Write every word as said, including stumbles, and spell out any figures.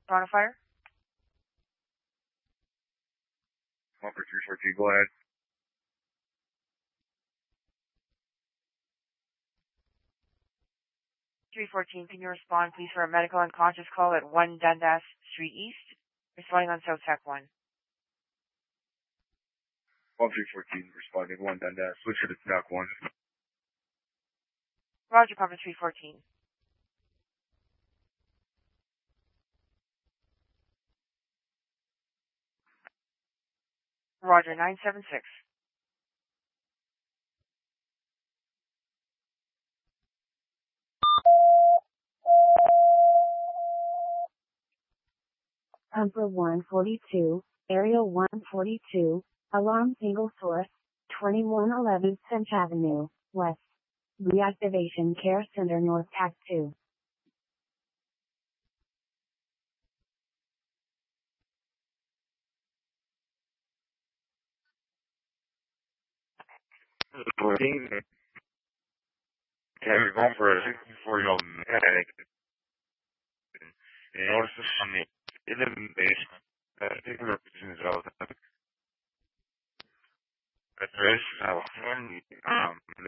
Respond to fire. one for three fourteen, go ahead. three fourteen, can you respond, please, for a medical unconscious call at one Dundas Street East? Responding on South Tech one. one three fourteen, responding one Dundas. Switch to Tech one. Roger, cover three fourteen. Roger, nine seven six. Pumper one forty-two, Area one forty-two, Alarm Single Source, twenty-one eleven Cent Avenue, West. Reactivation Care Center North Tac two. You're going for a sixty-four-year-old mechanic. You notice this on the in the basement.